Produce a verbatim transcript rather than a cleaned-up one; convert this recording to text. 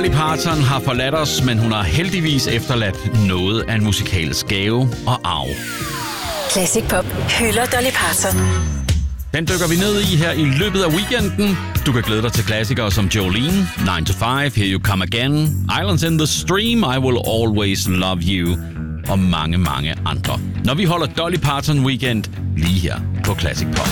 Dolly Parton har forladt os, men hun har heldigvis efterladt noget af en musikalsk gave og arv. Classic Pop hylder Dolly Parton. Den dykker vi ned i her i løbet af weekenden. Du kan glæde dig til klassikere som Jolene, nine to five, Here You Come Again, Islands in the Stream, I Will Always Love You og mange, mange andre. Når vi holder Dolly Parton Weekend lige her på Classic Pop.